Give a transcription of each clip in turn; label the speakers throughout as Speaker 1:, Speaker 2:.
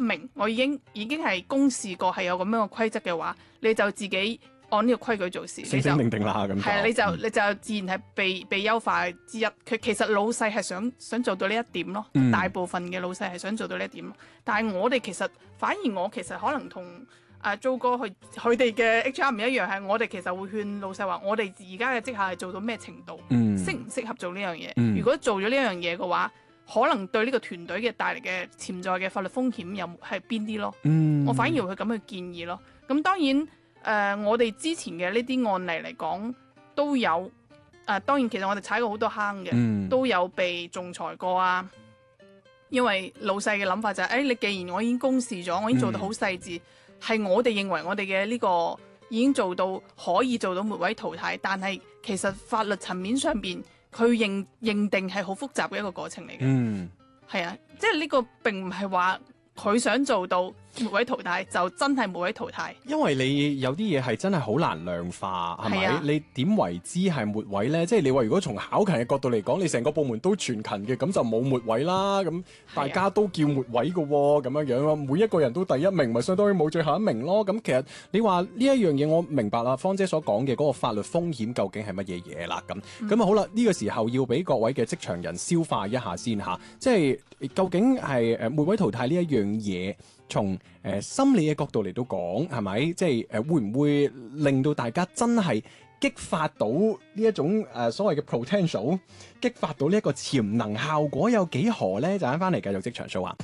Speaker 1: 明，我已經係公示過係有咁樣嘅規則嘅話，你就自己按呢個規矩做事，
Speaker 2: 醒醒定定啦咁。
Speaker 1: 係啊，你就自然係被優化之一。佢其實老細係想做到呢一點咯，大部分嘅老細係想做到呢一點咯。但係我哋反而我其實可能同Joe 哥佢哋嘅 HR 唔一樣，係我哋其實會勸老細話，我哋而家嘅績效係做到咩程度，適唔適合做呢樣嘢？如果做咗呢樣嘢嘅話，可能對呢個團隊嘅帶嚟嘅潛在嘅法律風險又係邊啲咯？我反而會咁去建議咯。咁當然我哋之前嘅呢啲案例嚟講都有當然其實我哋踩過好多坑嘅，都有被仲裁過啊。因為老細嘅諗法就係你既然我已經公示咗，我已經做到好細緻，係我哋認為我哋嘅呢個已經做到可以做到末位淘汰，但係其實法律層面上邊佢認定係好複雜嘅一個過程嚟嘅。係啊，即係呢個並唔係話佢想做到末位淘汰就真係末位淘汰，
Speaker 2: 因為你有啲嘢係真係好難量化，係咪？你點為之係末位呢？即係你話如果從考勤嘅角度嚟講，你成個部門都全勤嘅，咁就冇末位啦。咁大家都叫末位嘅喎，咁樣樣咯。每一個人都第一名，咪相當於冇最後一名咯。咁其實你話呢一樣嘢，我明白啦。芳姐所講嘅嗰個法律風險究竟係乜嘢嘢啦？咁好啦，呢個時候要俾各位嘅職場人消化一下先嚇。即係究竟係末位淘汰呢一樣嘢，從心理嘅角度嚟到講，係咪？即係會唔會令到大家真係激發到呢一種所謂嘅 potential， 激發到呢一個潛能，效果有幾何呢？陣間翻嚟繼續職場 show 啊！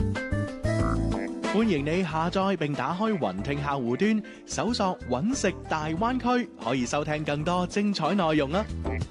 Speaker 3: 歡迎你下載並打開雲聽客戶端，搜索揾食大灣區，可以收聽更多精彩內容啊！